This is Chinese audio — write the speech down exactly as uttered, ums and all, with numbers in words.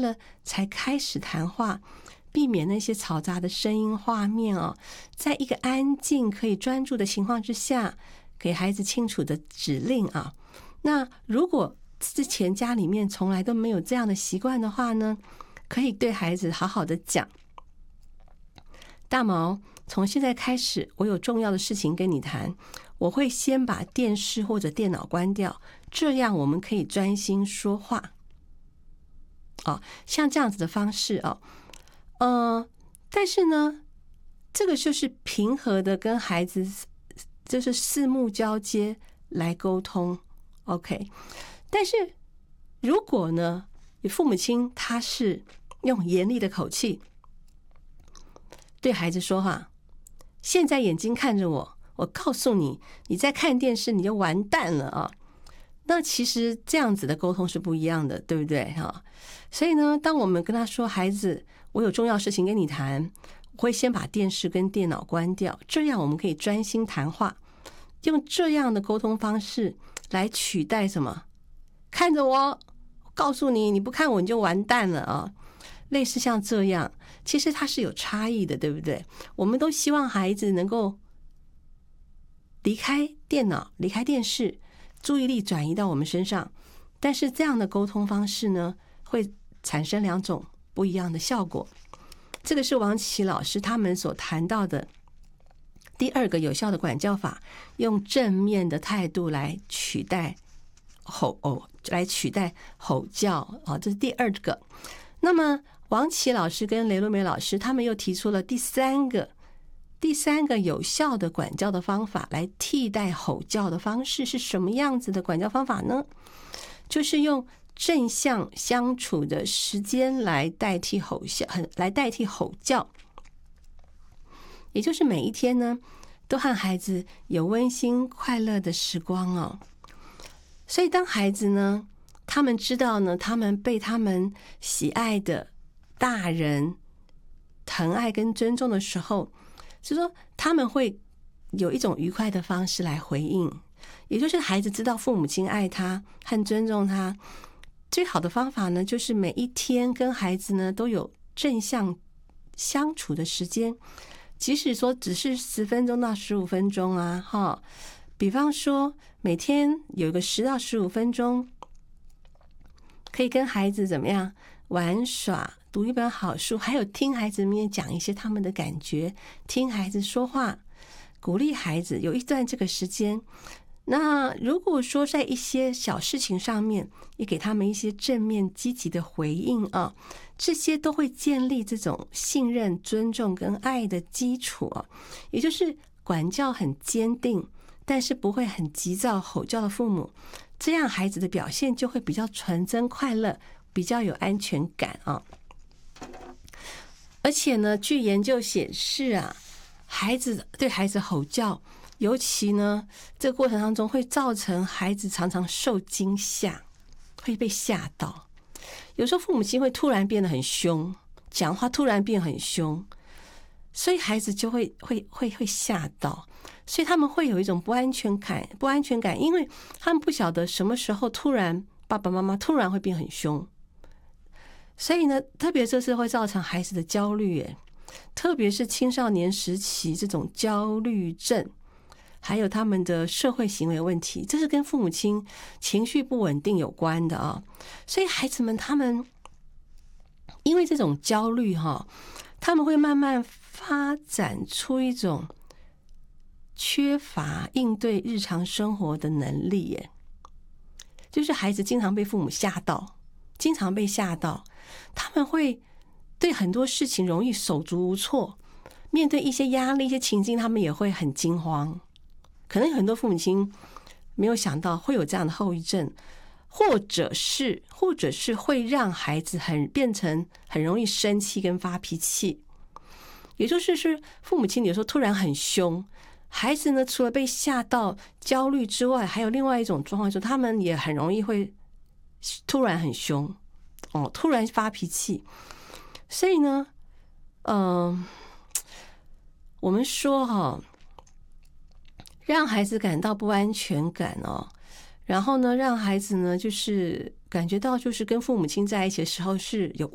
了才开始谈话，避免那些嘈杂的声音画面哦，在一个安静可以专注的情况之下，给孩子清楚的指令啊。那如果之前家里面从来都没有这样的习惯的话呢，可以对孩子好好的讲，大毛，从现在开始我有重要的事情跟你谈，我会先把电视或者电脑关掉，这样我们可以专心说话。哦，像这样子的方式哦，呃，但是呢，这个就是平和的跟孩子就是四目交接来沟通 ，OK。但是如果呢，父母亲他是用严厉的口气对孩子说话，现在眼睛看着我，我告诉你，你在看电视你就完蛋了啊！那其实这样子的沟通是不一样的，对不对哈？所以呢，当我们跟他说，孩子，我有重要事情跟你谈，我会先把电视跟电脑关掉，这样我们可以专心谈话，用这样的沟通方式来取代什么？看着我，告诉你，你不看我你就完蛋了啊！类似像这样，其实它是有差异的，对不对？我们都希望孩子能够离开电脑，离开电视，注意力转移到我们身上。但是这样的沟通方式呢，会产生两种不一样的效果。这个是王琦老师他们所谈到的第二个有效的管教法，用正面的态度来取代吼哦，来取代吼叫啊，这是第二个。那么王琦老师跟雷洛梅老师他们又提出了第三个第三个有效的管教的方法来替代吼叫的方式，是什么样子的管教方法呢？就是用正向相处的时间来代替吼叫，来代替吼叫。也就是每一天呢，都和孩子有温馨快乐的时光哦。所以当孩子呢，他们知道呢，他们被他们喜爱的大人疼爱跟尊重的时候，就是说他们会有一种愉快的方式来回应。也就是孩子知道父母亲爱他和尊重他，最好的方法呢，就是每一天跟孩子呢都有正向相处的时间，即使说只是十分钟到十五分钟啊，哈，比方说每天有个十到十五分钟，可以跟孩子怎么样玩耍，读一本好书，还有听孩子们讲一些他们的感觉，听孩子说话，鼓励孩子，有一段这个时间。那如果说在一些小事情上面也给他们一些正面积极的回应啊，这些都会建立这种信任、尊重跟爱的基础啊。也就是管教很坚定，但是不会很急躁吼叫的父母，这样孩子的表现就会比较纯真快乐，比较有安全感啊。而且呢，据研究显示啊，孩子对孩子吼叫，尤其呢，这个过程当中会造成孩子常常受惊吓，会被吓到。有时候父母亲会突然变得很凶，讲话突然变很凶，所以孩子就会会会会吓到，所以他们会有一种不安全感，不安全感，因为他们不晓得什么时候突然爸爸妈妈突然会变很凶，所以呢，特别这是会造成孩子的焦虑耶，特别是青少年时期这种焦虑症。还有他们的社会行为问题，这是跟父母亲情绪不稳定有关的啊。所以孩子们他们因为这种焦虑哈，他们会慢慢发展出一种缺乏应对日常生活的能力耶。就是孩子经常被父母吓到，经常被吓到，他们会对很多事情容易手足无措，面对一些压力、一些情境，他们也会很惊慌。可能很多父母亲没有想到会有这样的后遗症，或者是或者是会让孩子很变成很容易生气跟发脾气。也就是是父母亲有时候突然很凶，孩子呢除了被吓到焦虑之外，还有另外一种状况，就是他们也很容易会突然很凶哦，突然发脾气。所以呢，嗯、呃，我们说哈、哦。让孩子感到不安全感哦，然后呢，让孩子呢就是感觉到就是跟父母亲在一起的时候是有